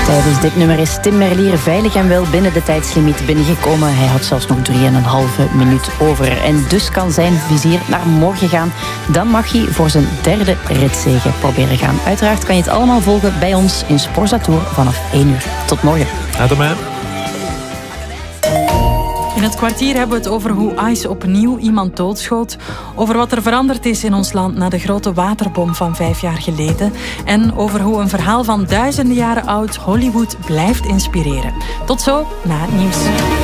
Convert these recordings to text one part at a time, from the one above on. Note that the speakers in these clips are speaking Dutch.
Tijdens dit nummer is Tim Merlier veilig en wel binnen de tijdslimiet binnengekomen. Hij had zelfs nog 3,5 minuut over. En dus kan zijn vizier naar morgen gaan. Dan mag hij voor zijn derde ritzege proberen gaan. Uiteraard kan je het allemaal volgen bij ons in Sporza Tour vanaf 1 uur. Tot morgen. In het kwartier hebben we het over hoe ICE opnieuw iemand doodschoot. Over wat er veranderd is in ons land na de grote waterbom van 5 jaar geleden. En over hoe een verhaal van duizenden jaren oud Hollywood blijft inspireren. Tot zo, na het nieuws.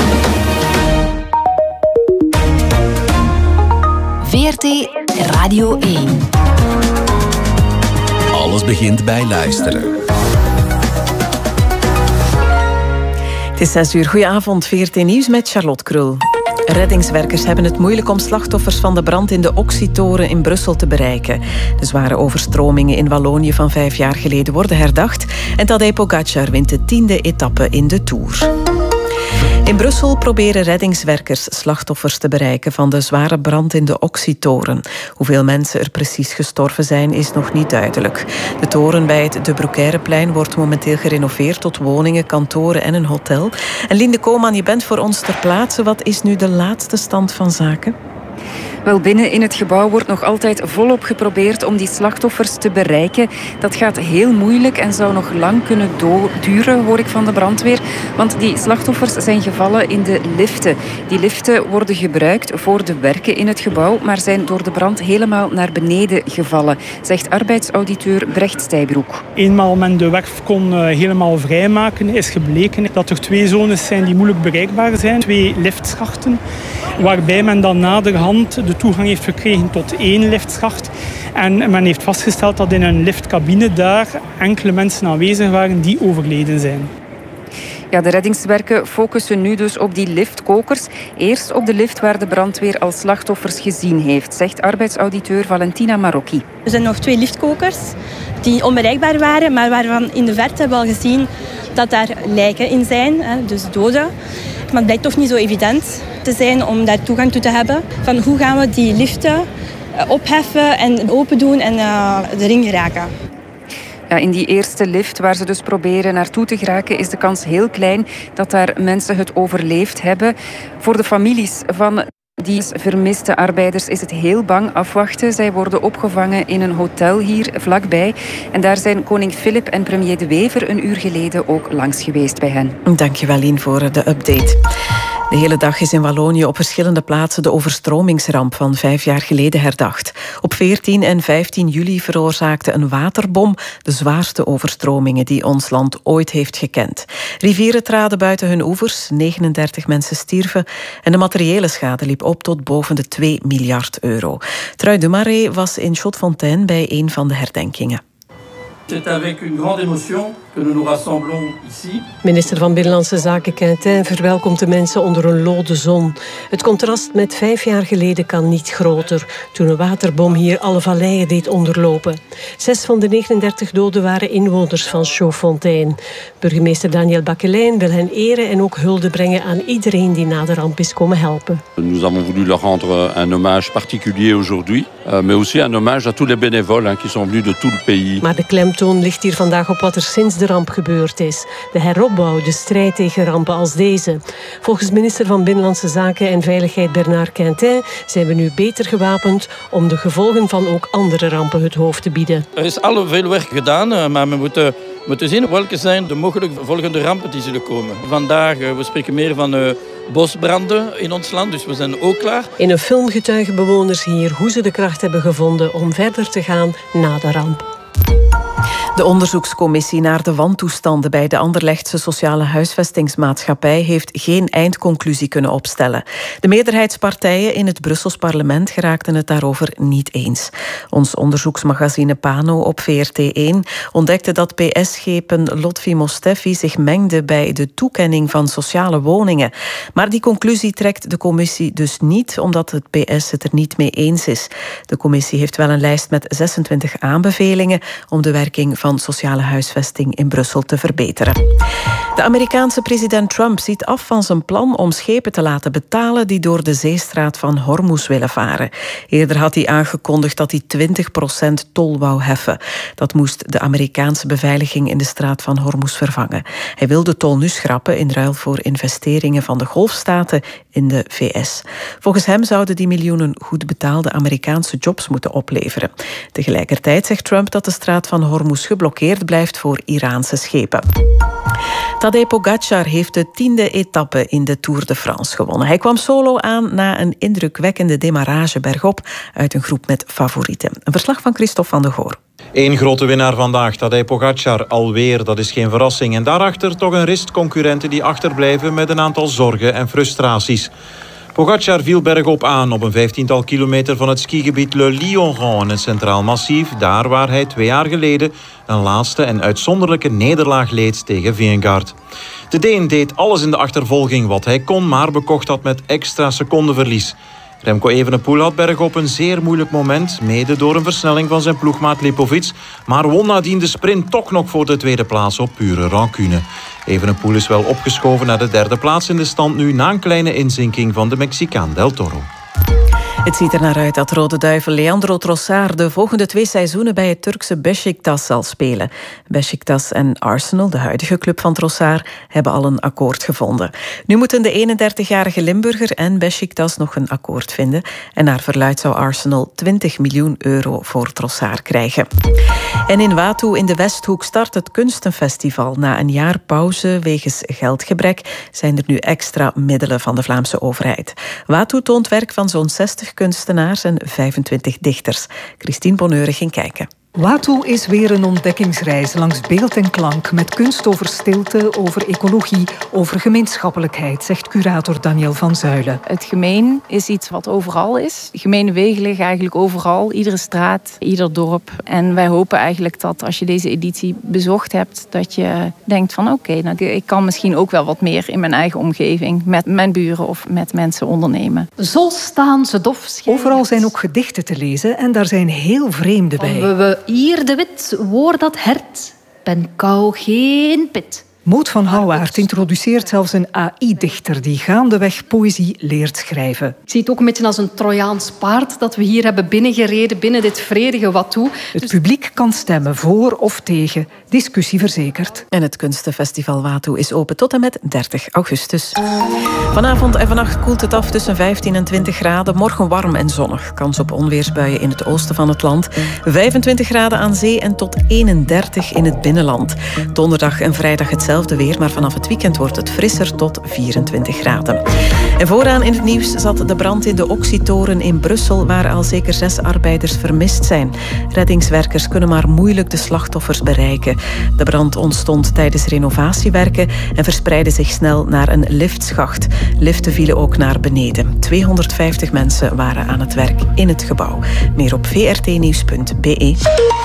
VRT Radio 1. Alles begint bij luisteren. Het is 6 uur. Goedenavond, VRT Nieuws met Charlotte Krul. Reddingswerkers hebben het moeilijk om slachtoffers van de brand in de Oxytoren in Brussel te bereiken. De zware overstromingen in Wallonië van 5 jaar geleden worden herdacht en Tadej Pogačar wint de 10e etappe in de Tour. In Brussel proberen reddingswerkers slachtoffers te bereiken van de zware brand in de Oxytoren. Hoeveel mensen er precies gestorven zijn, is nog niet duidelijk. De toren bij het De Broekeireplein wordt momenteel gerenoveerd tot woningen, kantoren en een hotel. En Linde Koman, je bent voor ons ter plaatse. Wat is nu de laatste stand van zaken? Wel, binnen in het gebouw wordt nog altijd volop geprobeerd om die slachtoffers te bereiken. Dat gaat heel moeilijk en zou nog lang kunnen duren, hoor ik van de brandweer. Want die slachtoffers zijn gevallen in de liften. Die liften worden gebruikt voor de werken in het gebouw, maar zijn door de brand helemaal naar beneden gevallen, zegt arbeidsauditeur Brecht Stijbroek. Eenmaal men de werf kon helemaal vrijmaken, is gebleken dat er 2 zones zijn die moeilijk bereikbaar zijn. 2 liftschachten, waarbij men dan naderhand de toegang heeft gekregen tot 1 liftschacht. En men heeft vastgesteld dat in een liftcabine daar enkele mensen aanwezig waren die overleden zijn. Ja, de reddingswerken focussen nu dus op die liftkokers. Eerst op de lift waar de brandweer al slachtoffers gezien heeft, zegt arbeidsauditeur Valentina Marocchi. Er zijn nog 2 liftkokers die onbereikbaar waren, maar waarvan in de verte hebben we al gezien dat daar lijken in zijn, dus doden. Maar het blijkt toch niet zo evident te zijn om daar toegang toe te hebben. Van hoe gaan we die liften opheffen en open doen en erin geraken. Ja, in die eerste lift waar ze dus proberen naartoe te geraken is de kans heel klein dat daar mensen het overleefd hebben. Voor de families van die vermiste arbeiders is het heel bang afwachten. Zij worden opgevangen in een hotel hier vlakbij. En daar zijn koning Filip en premier De Wever een uur geleden ook langs geweest bij hen. Dankjewel, Lien, voor de update. De hele dag is in Wallonië op verschillende plaatsen de overstromingsramp van 5 jaar geleden herdacht. Op 14 en 15 juli veroorzaakte een waterbom de zwaarste overstromingen die ons land ooit heeft gekend. Rivieren traden buiten hun oevers, 39 mensen stierven en de materiële schade liep op tot boven de 2 miljard euro. Trui de Marais was in Chaudefontaine bij een van de herdenkingen. C'est avec une grande émotion que nous nous rassemblons ici. Minister van Binnenlandse Zaken Quintin verwelkomt de mensen onder een lode zon. Het contrast met 5 jaar geleden kan niet groter, toen een waterbom hier alle valleien deed onderlopen. 6 van de 39 doden waren inwoners van Chaudefontaine. Burgemeester Daniel Bakelijn wil hen eren en ook hulde brengen aan iedereen die na de ramp is komen helpen. Nous avons voulu leur rendre un hommage particulier aujourd'hui, mais aussi un hommage à tous les bénévoles qui sont venus de tout le pays. Maar de klemtoon ligt hier vandaag op wat er sinds de ramp gebeurd is. De heropbouw, de strijd tegen rampen als deze. Volgens minister van Binnenlandse Zaken en Veiligheid Bernard Quintin zijn we nu beter gewapend om de gevolgen van ook andere rampen het hoofd te bieden. Er is al veel werk gedaan, maar we moeten zien welke zijn de mogelijke volgende rampen die zullen komen. Vandaag, we spreken meer van bosbranden in ons land, dus we zijn ook klaar. In een film getuigen bewoners hier hoe ze de kracht hebben gevonden om verder te gaan na de ramp. De onderzoekscommissie naar de wantoestanden bij de Anderlechtse Sociale Huisvestingsmaatschappij heeft geen eindconclusie kunnen opstellen. De meerderheidspartijen in het Brussels parlement geraakten het daarover niet eens. Ons onderzoeksmagazine Pano op VRT1 ontdekte dat PS-schepen Lotfi Mostefi zich mengde bij de toekenning van sociale woningen. Maar die conclusie trekt de commissie dus niet, omdat het PS het er niet mee eens is. De commissie heeft wel een lijst met 26 aanbevelingen om de werking van sociale huisvesting in Brussel te verbeteren. De Amerikaanse president Trump ziet af van zijn plan om schepen te laten betalen die door de zeestraat van Hormuz willen varen. Eerder had hij aangekondigd dat hij 20% tol wou heffen. Dat moest de Amerikaanse beveiliging in de straat van Hormuz vervangen. Hij wil de tol nu schrappen in ruil voor investeringen van de golfstaten in de VS. Volgens hem zouden die miljoenen goed betaalde Amerikaanse jobs moeten opleveren. Tegelijkertijd zegt Trump dat de straat van Hormuz geblokkeerd blijft voor Iraanse schepen. Tadej Pogačar heeft de 10e etappe in de Tour de France gewonnen. Hij kwam solo aan na een indrukwekkende demarrage bergop uit een groep met favorieten. Een verslag van Christophe van der Goor. Eén grote winnaar vandaag, Tadej Pogačar, alweer, dat is geen verrassing. En daarachter toch een rist concurrenten die achterblijven met een aantal zorgen en frustraties. Pogačar viel bergop aan op een 15-tal kilometer van het skigebied Le Lion in het Centraal Massief. Daar waar hij 2 jaar geleden een laatste en uitzonderlijke nederlaag leed tegen Vingegaard. De Deen deed alles in de achtervolging wat hij kon, maar bekocht dat met extra secondenverlies. Remco Evenepoel had bergop een zeer moeilijk moment, mede door een versnelling van zijn ploegmaat Lipovic, maar won nadien de sprint toch nog voor de tweede plaats op pure rancune. Evenepoel is wel opgeschoven naar de 3e plaats in de stand nu na een kleine inzinking van de Mexicaan Del Toro. Het ziet er naar uit dat Rode Duivel Leandro Trossard de volgende 2 seizoenen bij het Turkse Beşiktaş zal spelen. Beşiktaş en Arsenal, de huidige club van Trossard, hebben al een akkoord gevonden. Nu moeten de 31-jarige Limburger en Beşiktaş nog een akkoord vinden. En naar verluidt zou Arsenal 20 miljoen euro voor Trossard krijgen. En in Watu in de Westhoek start het Kunstenfestival. Na een jaar pauze wegens geldgebrek zijn er nu extra middelen van de Vlaamse overheid. Watu toont werk van zo'n 60 kunstenaars en 25 dichters. Christine Bonheur ging kijken. Watu is weer een ontdekkingsreis langs beeld en klank met kunst over stilte, over ecologie, over gemeenschappelijkheid, zegt curator Daniel van Zuilen. Het gemeen is iets wat overal is. Gemene wegen liggen eigenlijk overal, iedere straat, ieder dorp. En wij hopen eigenlijk dat als je deze editie bezocht hebt, dat je denkt van oké, ik kan misschien ook wel wat meer in mijn eigen omgeving met mijn buren of met mensen ondernemen. Zo staan ze dof schijnend. Overal zijn ook gedichten te lezen en daar zijn heel vreemde bij. Hier de wit, woord dat hert, ben kou geen pit. Maud van Houwaert introduceert zelfs een AI-dichter die gaandeweg poëzie leert schrijven. Ik zie het ook een beetje als een Trojaans paard dat we hier hebben binnengereden binnen dit vredige Watu. Het publiek kan stemmen voor of tegen, discussie verzekerd. En het Kunstenfestival Watu is open tot en met 30 augustus. Vanavond en vannacht koelt het af tussen 15 en 20 graden. Morgen warm en zonnig. Kans op onweersbuien in het oosten van het land. 25 graden aan zee en tot 31 in het binnenland. Donderdag en vrijdag hetzelfde weer, maar vanaf het weekend wordt het frisser tot 24 graden. En vooraan in het nieuws zat de brand in de Oxytoren in Brussel, waar al zeker 6 arbeiders vermist zijn. Reddingswerkers kunnen maar moeilijk de slachtoffers bereiken. De brand ontstond tijdens renovatiewerken en verspreidde zich snel naar een liftschacht. Liften vielen ook naar beneden. 250 mensen waren aan het werk in het gebouw. Meer op vrtnieuws.be.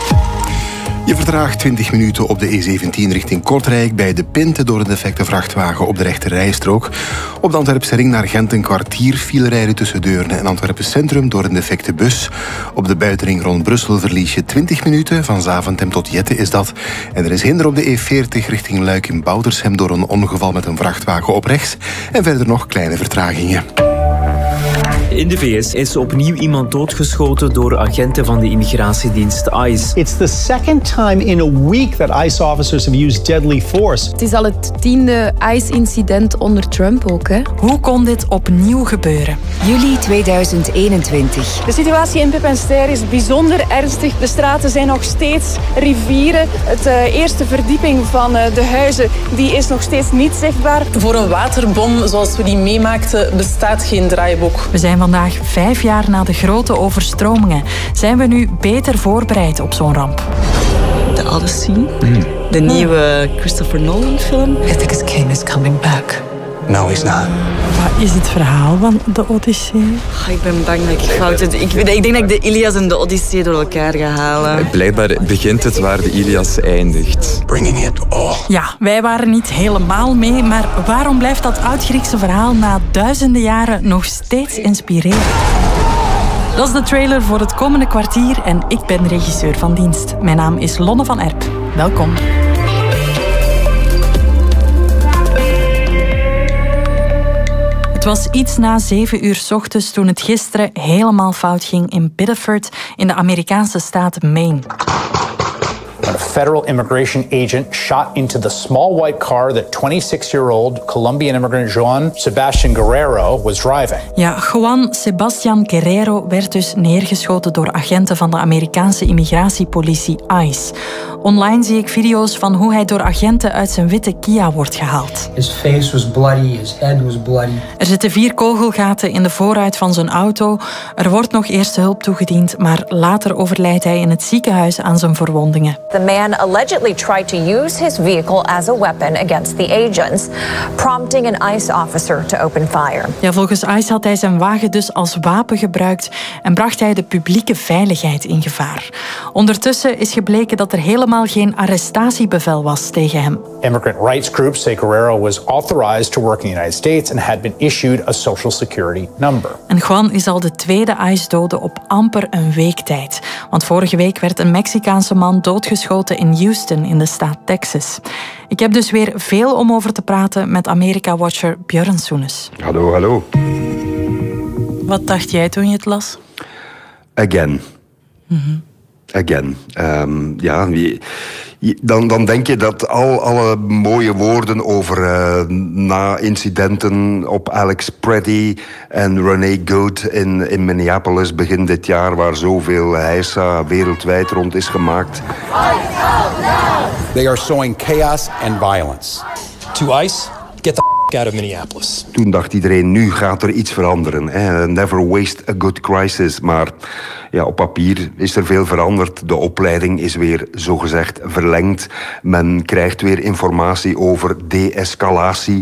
Je vertraagt 20 minuten op de E17 richting Kortrijk bij De Pinte door een defecte vrachtwagen op de rechterrijstrook. Op de Antwerpse ring naar Gent een kwartier file rijden tussen Deurne en Antwerpen Centrum door een defecte bus. Op de buitenring rond Brussel verlies je 20 minuten. Van Zaventem tot Jette is dat. En er is hinder op de E40 richting Luik in Boudershem door een ongeval met een vrachtwagen op rechts. En verder nog kleine vertragingen. In de VS is opnieuw iemand doodgeschoten door agenten van de immigratiedienst ICE. It's the second time in a week that ICE officers have used deadly force. Het is al het 10e ICE-incident onder Trump ook, hè? Hoe kon dit opnieuw gebeuren? Juli 2021. De situatie in Pip en Ster is bijzonder ernstig. De straten zijn nog steeds rivieren. De eerste verdieping van de huizen die is nog steeds niet zichtbaar. Voor een waterbom zoals we die meemaakten bestaat geen draaiboek. We zijn vandaag 5 jaar na de grote overstromingen. Zijn we nu beter voorbereid op zo'n ramp? The Odyssey, de nieuwe Christopher Nolan film. Ithaca's king is coming back. No, he's not. Wat is het verhaal van de Odyssee? Ik ben bang dat ik fout heb. Ik denk dat ik de Ilias en de Odyssee door elkaar ga halen. Blijkbaar begint het waar de Ilias eindigt. Bringing it all. Ja, wij waren niet helemaal mee, maar waarom blijft dat oud-Griekse verhaal na duizenden jaren nog steeds inspirerend? Dat is de trailer voor het komende kwartier en ik ben regisseur van dienst. Mijn naam is Lonne van Erp. Welkom. Het was iets na 7 uur 's ochtends toen het gisteren helemaal fout ging in Biddeford in de Amerikaanse staat Maine. When a federal immigration agent shot into the small white car that 26-year-old Colombian immigrant Juan Sebastian Guerrero was driving. Ja, Juan Sebastian Guerrero werd dus neergeschoten door agenten van de Amerikaanse immigratiepolitie ICE. Online zie ik video's van hoe hij door agenten uit zijn witte Kia wordt gehaald. His face was bloody, his head was bloody. Er zitten 4 kogelgaten in de voorruit van zijn auto. Er wordt nog eerste hulp toegediend, maar later overlijdt hij in het ziekenhuis aan zijn verwondingen. The man allegedly tried to use his vehicle as a weapon against the agents, prompting an ICE officer to open fire. Ja, volgens ICE had hij zijn wagen dus als wapen gebruikt en bracht hij de publieke veiligheid in gevaar. Ondertussen is gebleken dat er helemaal geen arrestatiebevel was tegen hem. Immigrant rights groups say Guerrero was authorized to work in the United States and had been issued a social security number. En Juan is al de tweede ICE-dode op amper een week tijd. Want vorige week werd een Mexicaanse man doodgeschoten in Houston in de staat Texas. Ik heb dus weer veel om over te praten met Amerika-watcher Björn Soenes. Hallo, hallo. Wat dacht jij toen je het las? Again. Again. Dan denk je dat alle mooie woorden over na incidenten op Alex Preddy en Renee Good in Minneapolis begin dit jaar, waar zoveel heisa wereldwijd rond is gemaakt. They are sowing chaos and violence. To ICE, get the out of Minneapolis. Toen dacht iedereen, nu gaat er iets veranderen. Hè? Never waste a good crisis. Maar ja, op papier is er veel veranderd. De opleiding is weer zogezegd verlengd. Men krijgt weer informatie over de-escalatie.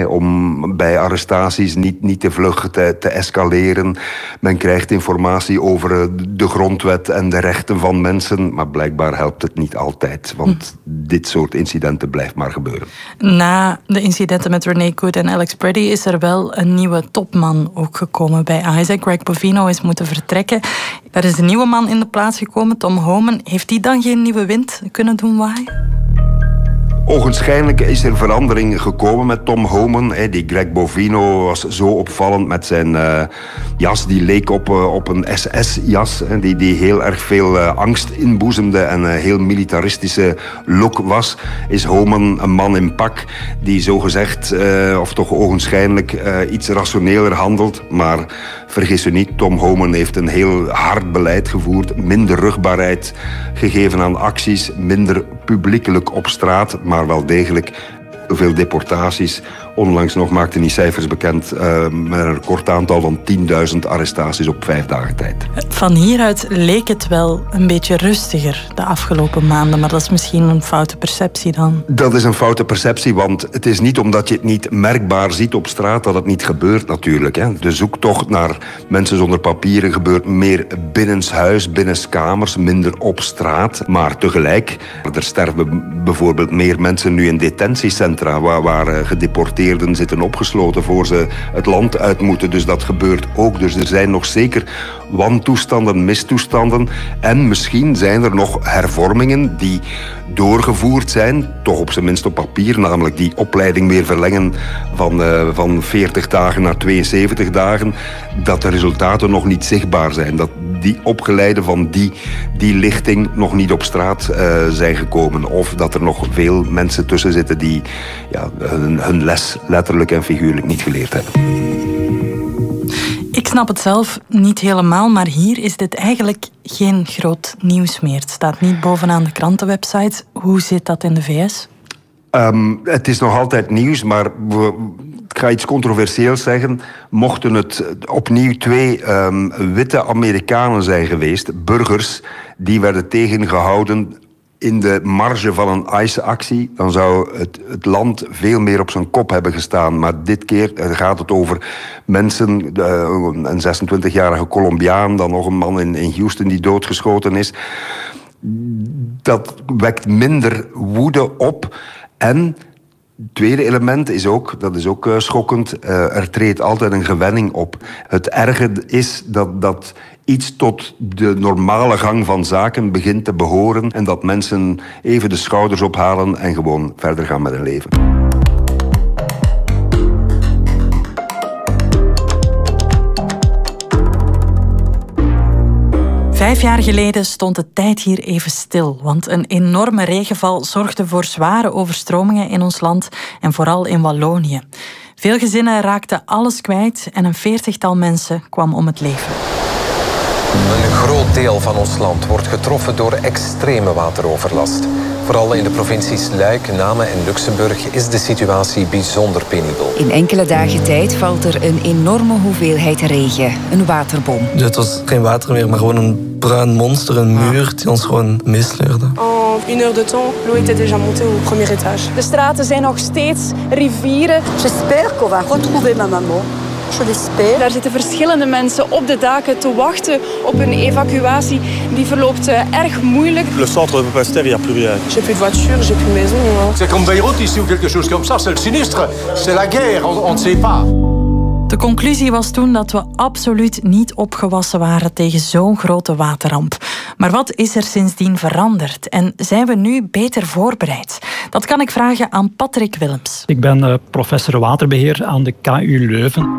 Om bij arrestaties niet te vlug te escaleren. Men krijgt informatie over de grondwet en de rechten van mensen. Maar blijkbaar helpt het niet altijd. Want dit soort incidenten blijft maar gebeuren. Na de incidenten met Renee Good en Alex Preddy is er wel een nieuwe topman ook gekomen bij ICE. Greg Bovino is moeten vertrekken. Daar is een nieuwe man in de plaats gekomen, Tom Homan. Heeft die dan geen nieuwe wind kunnen doen waaien? Ogenschijnlijk is er verandering gekomen met Tom Homan. Die Greg Bovino was zo opvallend met zijn jas. Die leek op een SS-jas. Die heel erg veel angst inboezemde en een heel militaristische look was. Is Homan een man in pak die zogezegd, of toch ogenschijnlijk, iets rationeler handelt. Maar vergis u niet, Tom Homan heeft een heel hard beleid gevoerd. Minder rugbaarheid gegeven aan acties. Minder publiekelijk op straat, maar wel degelijk veel deportaties. Onlangs nog maakten die cijfers bekend met een recordaantal van 10.000 arrestaties op 5 dagen tijd. Van hieruit leek het wel een beetje rustiger de afgelopen maanden, maar dat is misschien een foute perceptie dan. Dat is een foute perceptie, want het is niet omdat je het niet merkbaar ziet op straat dat het niet gebeurt natuurlijk. Hè. De zoektocht naar mensen zonder papieren gebeurt meer binnenshuis, binnenskamers, minder op straat. Maar tegelijk, er sterven bijvoorbeeld meer mensen nu in detentiecentra waar gedeporteerden zitten opgesloten voor ze het land uit moeten. Dus dat gebeurt ook. Dus er zijn nog zeker wantoestanden, mistoestanden. En misschien zijn er nog hervormingen die doorgevoerd zijn, toch op zijn minst op papier, namelijk die opleiding weer verlengen van 40 dagen naar 72 dagen, dat de resultaten nog niet zichtbaar zijn. Dat die opgeleiden van die lichting nog niet op straat zijn gekomen. Of dat er nog veel mensen tussen zitten die hun les letterlijk en figuurlijk niet geleerd hebben. Ik snap het zelf niet helemaal, maar hier is dit eigenlijk geen groot nieuws meer. Het staat niet bovenaan de krantenwebsites. Hoe zit dat in de VS? Het is nog altijd nieuws, maar ik ga iets controversieels zeggen. Mochten het opnieuw 2 witte Amerikanen zijn geweest, burgers, die werden tegengehouden in de marge van een ICE-actie, dan zou het land veel meer op zijn kop hebben gestaan. Maar dit keer gaat het over mensen, een 26-jarige Colombiaan, dan nog een man in Houston die doodgeschoten is. Dat wekt minder woede op. En het tweede element is ook, dat is ook schokkend, er treedt altijd een gewenning op. Het erge is dat iets tot de normale gang van zaken begint te behoren en dat mensen even de schouders ophalen en gewoon verder gaan met hun leven. 5 jaar geleden stond de tijd hier even stil, want een enorme regenval zorgde voor zware overstromingen in ons land en vooral in Wallonië. Veel gezinnen raakten alles kwijt en een 40-tal mensen kwam om het leven. Een groot deel van ons land wordt getroffen door extreme wateroverlast. Vooral in de provincies Luik, Namen en Luxemburg is de situatie bijzonder penibel. In enkele dagen tijd valt er een enorme hoeveelheid regen, een waterbom. Het was geen water meer, maar gewoon een bruin monster, een muur die ons gewoon meesleurde. En 1 heure de temps, l'eau était déjà montée au premier étage. De straten zijn nog steeds rivieren. J'espère qu'on va retrouver ma maman. Je l'espère. Daar zitten verschillende mensen op de daken te wachten op een evacuatie. Die verloopt erg moeilijk. Le centre de Pasteur, il n'y a plus rien. J'ai plus de voiture, j'ai plus de maison. C'est comme Beyrouth ici ou quelque chose comme ça. C'est le sinistre. C'est la guerre. On ne sait pas. De conclusie was toen dat we absoluut niet opgewassen waren tegen zo'n grote waterramp. Maar wat is er sindsdien veranderd? En zijn we nu beter voorbereid? Dat kan ik vragen aan Patrick Willems. Ik ben professor waterbeheer aan de KU Leuven.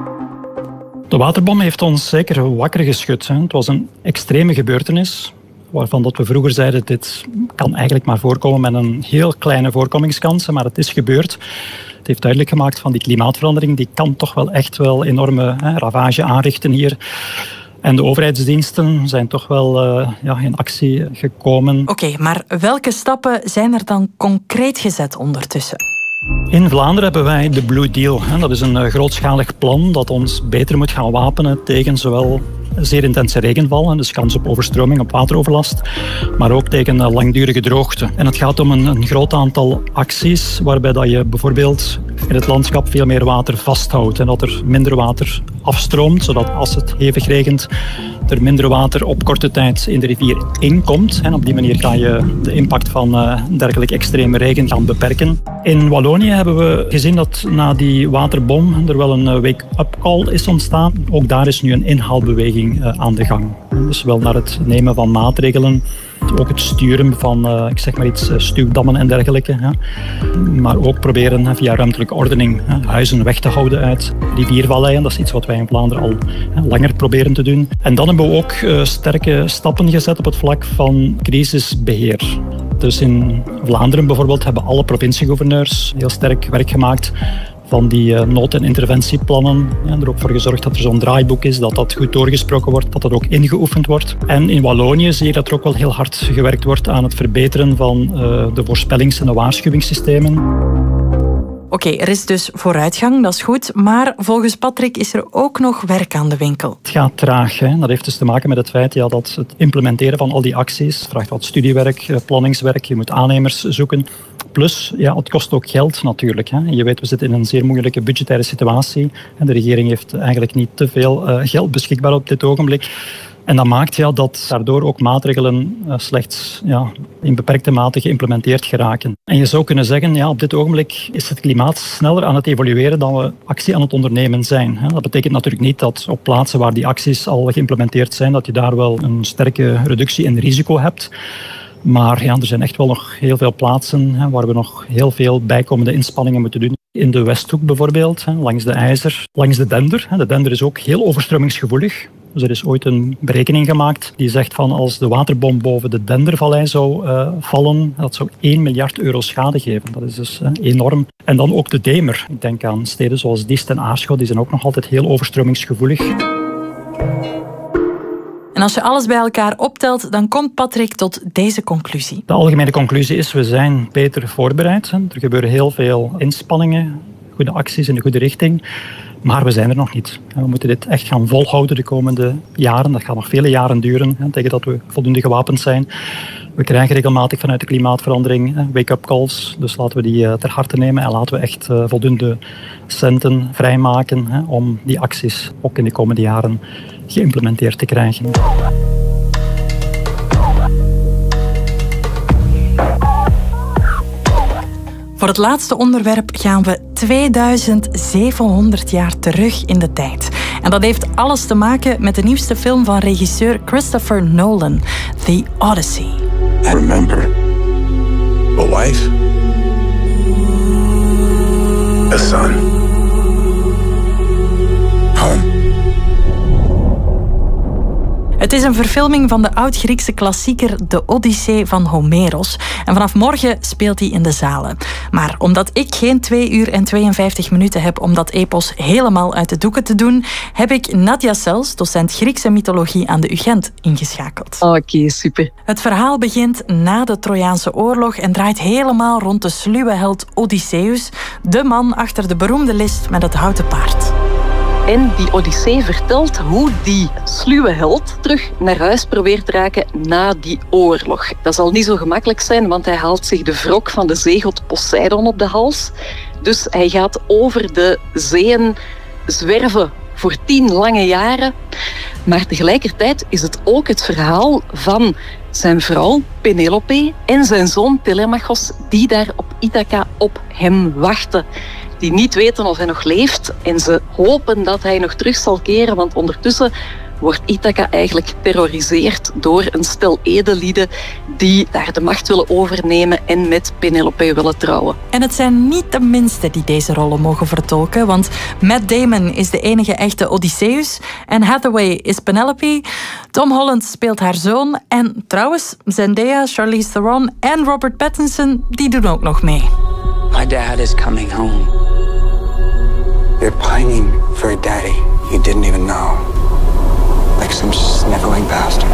De waterbom heeft ons zeker wakker geschud. Het was een extreme gebeurtenis, waarvan dat we vroeger zeiden, dit kan eigenlijk maar voorkomen met een heel kleine voorkomingskansen, maar het is gebeurd. Het heeft duidelijk gemaakt van die klimaatverandering, die kan toch wel echt wel enorme ravage aanrichten hier. En de overheidsdiensten zijn toch wel in actie gekomen. Oké, maar welke stappen zijn er dan concreet gezet ondertussen? In Vlaanderen hebben wij de Blue Deal. Dat is een grootschalig plan dat ons beter moet gaan wapenen tegen zowel zeer intense regenval, dus kans op overstroming, op wateroverlast, maar ook tegen langdurige droogte. En het gaat om een groot aantal acties waarbij dat je bijvoorbeeld in het landschap veel meer water vasthoudt en dat er minder water afstroomt, zodat als het hevig regent er minder water op korte tijd in de rivier inkomt. En op die manier ga je de impact van dergelijke extreme regen gaan beperken. In Wallonië hebben we gezien dat na die waterbom er wel een wake-up call is ontstaan. Ook daar is nu een inhaalbeweging aan de gang. Dus wel naar het nemen van maatregelen, ook het sturen van, ik zeg maar iets, stuwdammen en dergelijke. Maar ook proberen via ruimtelijke ordening huizen weg te houden uit riviervalleien. Dat is iets wat wij in Vlaanderen al langer proberen te doen. En dan hebben we ook sterke stappen gezet op het vlak van crisisbeheer. Dus in Vlaanderen bijvoorbeeld hebben alle provinciegouverneurs heel sterk werk gemaakt van die nood- en interventieplannen. En er ook voor gezorgd dat er zo'n draaiboek is, dat dat goed doorgesproken wordt, dat dat ook ingeoefend wordt. En in Wallonië zie je dat er ook wel heel hard gewerkt wordt aan het verbeteren van de voorspellings- en de waarschuwingssystemen. Oké, er is dus vooruitgang, dat is goed. Maar volgens Patrick is er ook nog werk aan de winkel. Het gaat traag. Dat heeft dus te maken met het feit dat het implementeren van al die acties vraagt wat studiewerk, planningswerk. Je moet aannemers zoeken. Plus, het kost ook geld natuurlijk. Je weet, we zitten in een zeer moeilijke budgettaire situatie. De regering heeft eigenlijk niet te veel geld beschikbaar op dit ogenblik. En dat maakt dat daardoor ook maatregelen slechts in beperkte mate geïmplementeerd geraken. En je zou kunnen zeggen, op dit ogenblik is het klimaat sneller aan het evolueren dan we actie aan het ondernemen zijn. Dat betekent natuurlijk niet dat op plaatsen waar die acties al geïmplementeerd zijn, dat je daar wel een sterke reductie in risico hebt. Maar er zijn echt wel nog heel veel plaatsen waar we nog heel veel bijkomende inspanningen moeten doen. In de Westhoek bijvoorbeeld, langs de IJzer, langs de Dender. De Dender is ook heel overstromingsgevoelig. Dus er is ooit een berekening gemaakt die zegt van als de waterbom boven de Dendervallei zou vallen, dat zou 1 miljard euro schade geven. Dat is dus enorm. En dan ook de Demer. Ik denk aan steden zoals Diest en Aarschot, die zijn ook nog altijd heel overstromingsgevoelig. En als je alles bij elkaar optelt, dan komt Patrick tot deze conclusie. De algemene conclusie is, we zijn beter voorbereid. Er gebeuren heel veel inspanningen, goede acties in de goede richting. Maar we zijn er nog niet. We moeten dit echt gaan volhouden de komende jaren. Dat gaat nog vele jaren duren, tegen dat we voldoende gewapend zijn. We krijgen regelmatig vanuit de klimaatverandering wake-up calls. Dus laten we die ter harte nemen en laten we echt voldoende centen vrijmaken om die acties ook in de komende jaren geïmplementeerd te krijgen. Voor het laatste onderwerp gaan we 2700 jaar terug in de tijd. En dat heeft alles te maken met de nieuwste film van regisseur Christopher Nolan, The Odyssey. I remember a wife, a son, home. Het is een verfilming van de oud-Griekse klassieker De Odyssee van Homeros. En vanaf morgen speelt hij in de zalen. Maar omdat ik geen 2 uur en 52 minuten heb om dat epos helemaal uit de doeken te doen, heb ik Nadia Sels, docent Griekse mythologie aan de UGent, ingeschakeld. Oké, super. Het verhaal begint na de Trojaanse oorlog en draait helemaal rond de sluwe held Odysseus, de man achter de beroemde list met het houten paard. En die Odyssee vertelt hoe die sluwe held terug naar huis probeert te raken na die oorlog. Dat zal niet zo gemakkelijk zijn, want hij haalt zich de wrok van de zeegod Poseidon op de hals. Dus hij gaat over de zeeën zwerven voor 10 lange jaren. Maar tegelijkertijd is het ook het verhaal van zijn vrouw Penelope en zijn zoon Telemachos, die daar op Ithaca op hem wachten. Die niet weten of hij nog leeft en ze hopen dat hij nog terug zal keren, want ondertussen wordt Ithaca eigenlijk geterroriseerd door een stel edellieden die daar de macht willen overnemen en met Penelope willen trouwen. En het zijn niet de minste die deze rollen mogen vertolken, want Matt Damon is de enige echte Odysseus en Hathaway is Penelope. Tom Holland speelt haar zoon en trouwens Zendaya, Charlize Theron en Robert Pattinson, die doen ook nog mee. My dad is coming home. You're pining for a daddy you didn't even know. Like some sniveling bastard.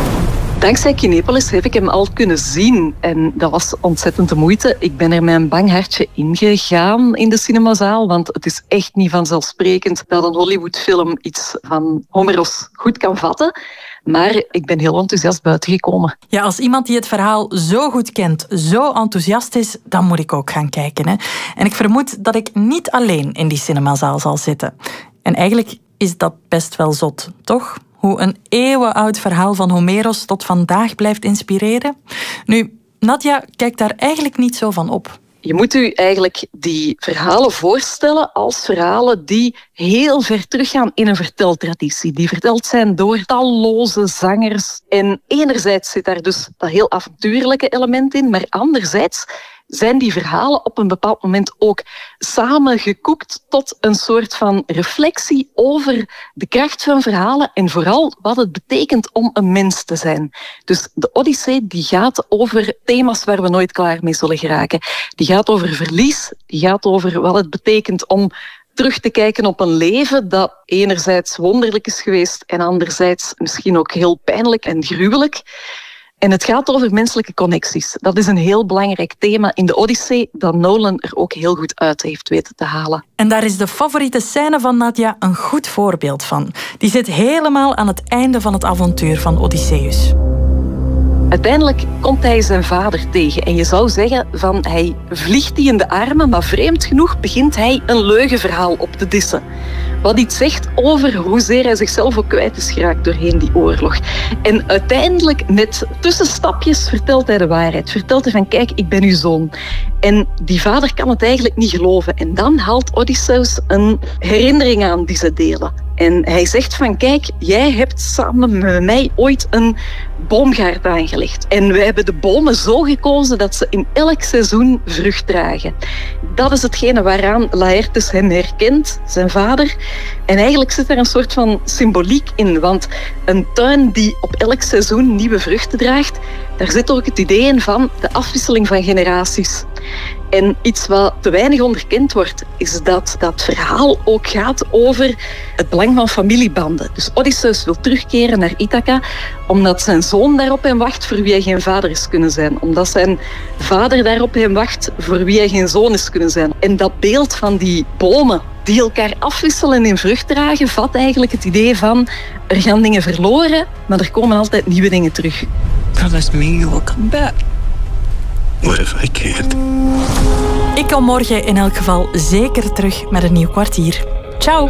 Dankzij Kinepolis heb ik hem al kunnen zien en dat was ontzettend de moeite. Ik ben er met een bang hartje ingegaan in de cinemazaal, want het is echt niet vanzelfsprekend dat een Hollywoodfilm iets van Homeros goed kan vatten. Maar ik ben heel enthousiast buiten gekomen. Ja, als iemand die het verhaal zo goed kent, zo enthousiast is, dan moet ik ook gaan kijken. Hè? En ik vermoed dat ik niet alleen in die cinemazaal zal zitten. En eigenlijk is dat best wel zot, toch? Hoe een eeuwenoud verhaal van Homeros tot vandaag blijft inspireren. Nu, Nadia kijkt daar eigenlijk niet zo van op. Je moet u eigenlijk die verhalen voorstellen als verhalen die heel ver teruggaan in een verteltraditie. Die verteld zijn door talloze zangers. En enerzijds zit daar dus dat heel avontuurlijke element in, maar anderzijds zijn die verhalen op een bepaald moment ook samengekookt tot een soort van reflectie over de kracht van verhalen en vooral wat het betekent om een mens te zijn. Dus de Odyssee die gaat over thema's waar we nooit klaar mee zullen geraken. Die gaat over verlies, die gaat over wat het betekent om terug te kijken op een leven dat enerzijds wonderlijk is geweest en anderzijds misschien ook heel pijnlijk en gruwelijk. En het gaat over menselijke connecties. Dat is een heel belangrijk thema in de Odyssee dat Nolan er ook heel goed uit heeft weten te halen. En daar is de favoriete scène van Nadia een goed voorbeeld van. Die zit helemaal aan het einde van het avontuur van Odysseus. Uiteindelijk komt hij zijn vader tegen en je zou zeggen van hij vliegt die in de armen, maar vreemd genoeg begint hij een leugenverhaal op te dissen. Wat iets zegt over hoezeer hij zichzelf ook kwijt is geraakt doorheen die oorlog. En uiteindelijk met tussenstapjes vertelt hij de waarheid. Vertelt hij van kijk, ik ben uw zoon. En die vader kan het eigenlijk niet geloven. En dan haalt Odysseus een herinnering aan die ze delen. En hij zegt van kijk, jij hebt samen met mij ooit een boomgaard aangelegd. En wij hebben de bomen zo gekozen dat ze in elk seizoen vrucht dragen. Dat is hetgene waaraan Laertes hem herkent, zijn vader. En eigenlijk zit er een soort van symboliek in. Want een tuin die op elk seizoen nieuwe vruchten draagt, daar zit ook het idee in van de afwisseling van generaties. En iets wat te weinig onderkend wordt, is dat dat verhaal ook gaat over het belang van familiebanden. Dus Odysseus wil terugkeren naar Ithaca, omdat zijn zoon daar op hem wacht voor wie hij geen vader is kunnen zijn. Omdat zijn vader daar op hem wacht voor wie hij geen zoon is kunnen zijn. En dat beeld van die bomen die elkaar afwisselen in vrucht dragen, vat eigenlijk het idee van er gaan dingen verloren, maar er komen altijd nieuwe dingen terug. Promise me you will come back. What if I can't? Ik kom morgen in elk geval zeker terug met een nieuw kwartier. Ciao!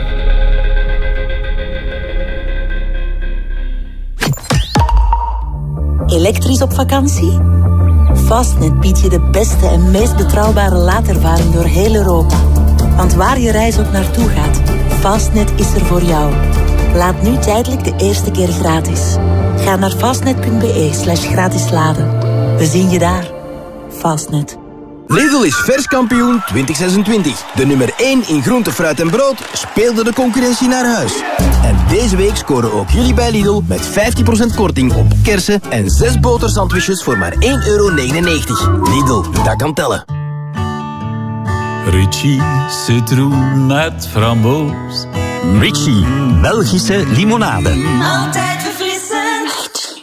Elektrisch op vakantie? Fastnet biedt je de beste en meest betrouwbare laadervaring door heel Europa. Want waar je reis ook naartoe gaat, Fastnet is er voor jou. Laat nu tijdelijk de eerste keer gratis. Ga naar fastnet.be/gratis laden. We zien je daar. Fastnet. Lidl is verskampioen 2026. De nummer 1 in groente, fruit en brood speelde de concurrentie naar huis. En deze week scoren ook jullie bij Lidl met 50% korting op kersen en 6 botersandwiches voor maar €1,99. Lidl, dat kan tellen. Ritchie citroen met framboos. Ritchie, Belgische limonade. Altijd verfrissend.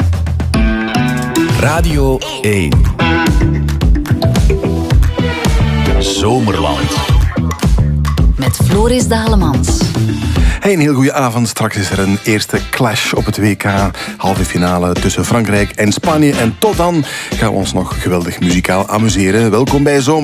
Radio 1. Zomerland. Met Floris Dalemans. Hey, een heel goede avond. Straks is er een eerste clash op het WK. Halve finale tussen Frankrijk en Spanje. En tot dan gaan we ons nog geweldig muzikaal amuseren. Welkom bij Zomer.